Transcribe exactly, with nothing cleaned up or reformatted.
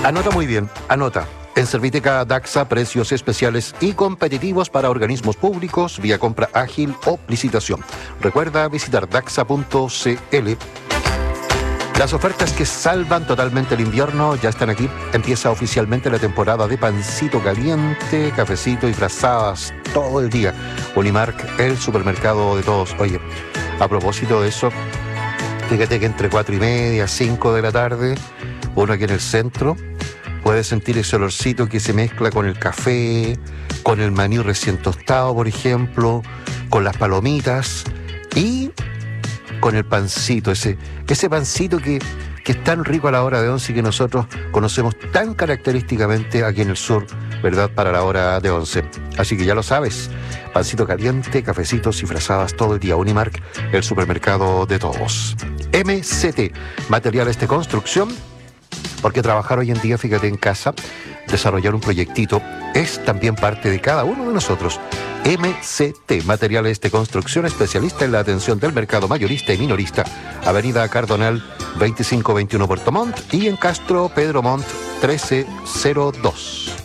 Anota muy bien, anota. En Serviteca Daxa, precios especiales y competitivos para organismos públicos vía compra ágil o licitación. Recuerda visitar daxa punto c l. Las ofertas que salvan totalmente el invierno ya están aquí. Empieza oficialmente la temporada de pancito caliente, cafecito y frazadas todo el día. Unimark, el supermercado de todos. Oye, a propósito de eso, fíjate que entre cuatro y media, cinco de la tarde, uno aquí en el centro puede sentir ese olorcito que se mezcla con el café, con el maní recién tostado, por ejemplo, con las palomitas y con el pancito, ese, ese pancito que, que es tan rico a la hora de once y que nosotros conocemos tan característicamente aquí en el sur, ¿verdad?, para la hora de once. Así que ya lo sabes, pancito caliente, cafecitos y frazadas todo el día. Unimark, el supermercado de todos. M C T, materiales de construcción, porque trabajar hoy en día, fíjate, en casa, desarrollar un proyectito, es también parte de cada uno de nosotros. M C T, materiales de construcción, especialista en la atención del mercado mayorista y minorista. Avenida Cardonal veinticinco veintiuno Puerto Montt y en Castro Pedro Montt trece cero dos.